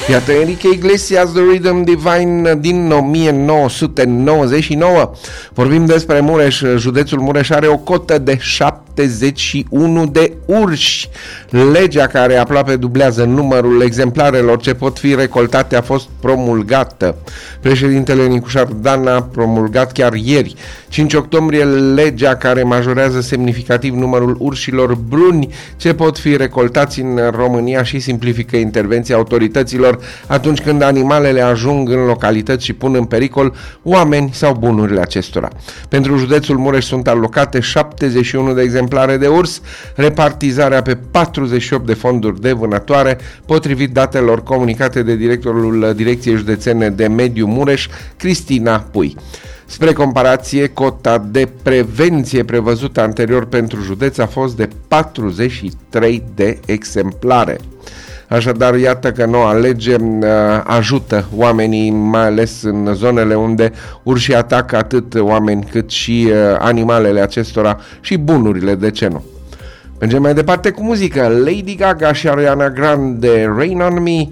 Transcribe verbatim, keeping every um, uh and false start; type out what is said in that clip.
Iată Enrique Iglesias, The Rhythm Divine din o mie nouă sute nouăzeci și nouă. Vorbim despre Mureș. Județul Mureș are o cotă de șaptezeci și unu de urși. Legea care aproape dublează numărul exemplarelor ce pot fi recoltate a fost promulgată. Președintele Nicușor Dan a promulgat chiar ieri, cinci octombrie, legea care majorează semnificativ numărul urșilor bruni ce pot fi recoltați în România și simplifică intervenția autorităților atunci când animalele ajung în localități și pun în pericol oameni sau bunurile acestora. Pentru județul Mureș sunt alocate șaptezeci și unu de exemplare de urs, repartizarea pe patruzeci și opt de fonduri de vânătoare, potrivit datelor comunicate de directorul Direcției Județene de Mediu Mureș, Cristina Pui. Spre comparație, cota de prevenție prevăzută anterior pentru județ a fost de patruzeci și trei de exemplare. Așadar, iată că noua lege uh, ajută oamenii, mai ales în zonele unde urșii atacă atât oameni cât și uh, animalele acestora și bunurile, de ce nu. Mergem mai departe cu muzică. Lady Gaga și Ariana Grande, Rain on Me.